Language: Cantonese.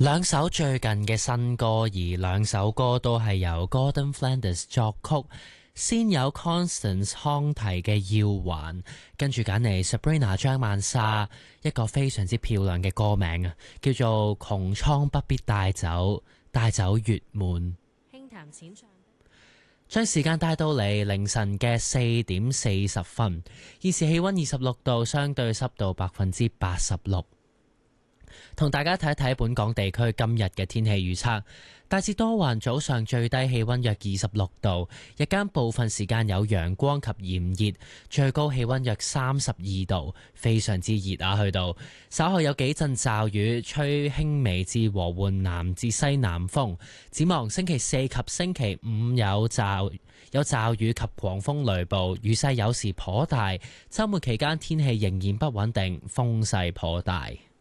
兩首最近嘅新歌，而兩首歌都係由 Gordon Flanders 作曲。先有 Constance 康提嘅要還，跟住揀嚟 Sabrina 張曼莎一個非常之漂亮嘅歌名啊，叫做窮蒼不必帶走，帶走月滿。 輕談淺唱， 將時間帶到嚟凌晨嘅4:40，現時氣溫26度，相對濕度86%。同大家睇一睇本港地區今日嘅天氣預測，大致多雲，早上最低氣溫約26度，日間部分時間有陽光及炎熱，最高氣溫約32度，非常之熱啊！去到稍後有幾陣驟雨，吹輕微至和緩南至西南風。展望星期4及星期5有驟雨及狂風雷暴，雨勢有時頗大。週末期間天氣仍然不穩定，風勢頗大。